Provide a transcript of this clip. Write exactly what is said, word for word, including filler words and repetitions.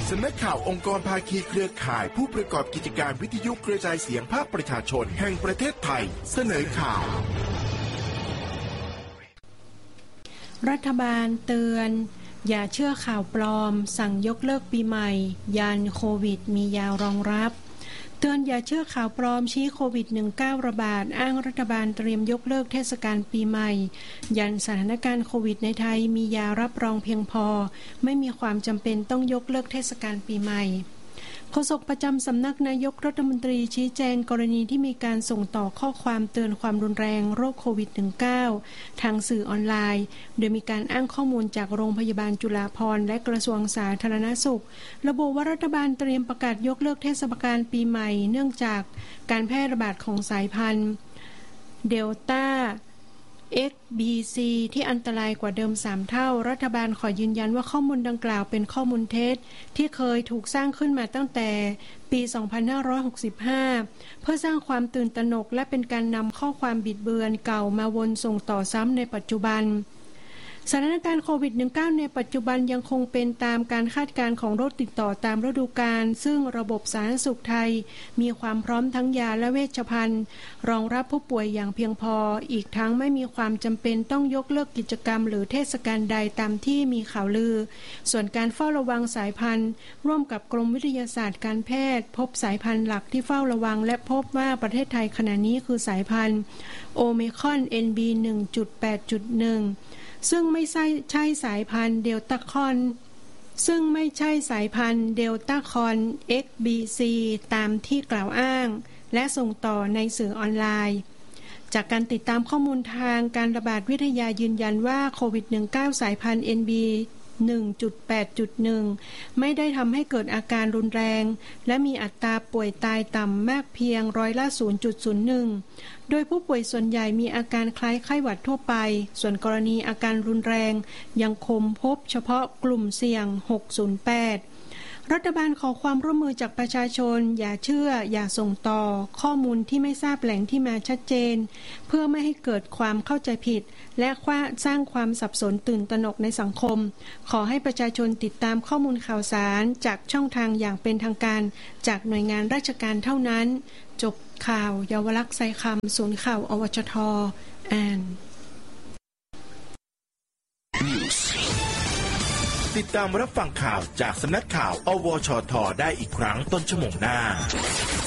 สำนักข่าวองค์กรภาคีเครือข่ายผู้ประกอบกิจการวิทยุกระจายเสียงภาคประชาชนแห่งประเทศไทยเสนอข่าวรัฐบาลเตือนอย่าเชื่อข่าวปลอมสั่งยกเลิกปีใหม่ยันโควิดมียารองรับเตือนอย่าเชื่อข่าวปลอมชี้โควิด สิบเก้า ระบาดอ้างรัฐบาลเตรียมยกเลิกเทศกาลปีใหม่ยันสถานการณ์โควิดในไทยมียารับรองเพียงพอไม่มีความจำเป็นต้องยกเลิกเทศกาลปีใหม่โฆษกประจำสำนักนายกรัฐมนตรีชี้แจงกรณีที่มีการส่งต่อข้อความเตือนความรุนแรงโรคโควิด สิบเก้า ทางสื่อออนไลน์โดยมีการอ้างข้อมูลจากโรงพยาบาลจุฬาภรณ์และกระทรวงสาธารณสุขระบุว่ารัฐบาลเตรียมประกาศยกเลิกเทศกาลปีใหม่เนื่องจากการแพร่ระบาดของสายพันธุ์เดลต้าเอ็กซ์ บี ซี ที่อันตรายกว่าเดิมสามเท่ารัฐบาลขอยืนยันว่าข้อมูลดังกล่าวเป็นข้อมูลเท็จที่เคยถูกสร้างขึ้นมาตั้งแต่ปี สองพันห้าร้อยหกสิบห้า เพื่อสร้างความตื่นตระหนกและเป็นการนำข้อความบิดเบือนเก่ามาวนส่งต่อซ้ำในปัจจุบันสถานการณ์โควิด สิบเก้า ในปัจจุบันยังคงเป็นตามการคาดการณ์ของโรคติดต่อตามฤดูกาลซึ่งระบบสาธารณสุขไทยมีความพร้อมทั้งยาและเวชภัณฑ์รองรับผู้ป่วยอย่างเพียงพออีกทั้งไม่มีความจำเป็นต้องยกเลิกกิจกรรมหรือเทศกาลใดตามที่มีข่าวลือส่วนการเฝ้าระวังสายพันธุ์ร่วมกับกรมวิทยาศาสตร์การแพทย์พบสายพันธุ์หลักที่เฝ้าระวังและพบว่าประเทศไทยขณะนี้คือสายพันธุ์โอไมครอน เอ็น บี หนึ่งจุดแปดจุดหนึ่งซึ่งไม่ใช่ใช่สายพันธุ์เดลต้าคอนซึ่งไม่ใช่สายพันธุ์เดลต้าคอน เอ็กซ์ บี ซี ตามที่กล่าวอ้างและส่งต่อในสื่อออนไลน์จากการติดตามข้อมูลทางการระบาดวิทยายืนยันว่าโควิด สิบเก้า สายพันธุ์ เอ็น บี หนึ่งจุดแปดจุดหนึ่ง ไม่ได้ทำให้เกิดอาการรุนแรงและมีอัตราป่วยตายต่ำมากเพียงร้อยละ ศูนย์จุดศูนย์หนึ่ง โดยผู้ป่วยส่วนใหญ่มีอาการคล้ายไข้หวัดทั่วไปส่วนกรณีอาการรุนแรงยังคงพบเฉพาะกลุ่มเสี่ยงหกศูนย์แปดรัฐบาลขอความร่วมมือจากประชาชนอย่าเชื่ออย่าส่งต่อข้อมูลที่ไม่ทราบแหล่งที่มาชัดเจนเพื่อไม่ให้เกิดความเข้าใจผิดและสร้างความสับสนตื่นตระหนกในสังคมขอให้ประชาชนติดตามข้อมูลข่าวสารจากช่องทางอย่างเป็นทางการจากหน่วยงานราชการเท่านั้นจบข่าวเยาวลักษณ์ไซคำศูนย์ข่าวอวชท.อ่านติดตามรับฟังข่าวจากสำนักข่าวอวชท.ได้อีกครั้งต้นชั่วโมงหน้า